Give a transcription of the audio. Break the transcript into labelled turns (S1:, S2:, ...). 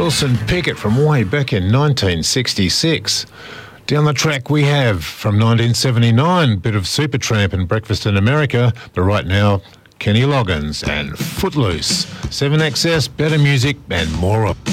S1: Wilson Pickett from way back in 1966. Down the track we have from 1979, bit of Supertramp and Breakfast in America, but right now, Kenny Loggins and Footloose. 7XS, better music and more of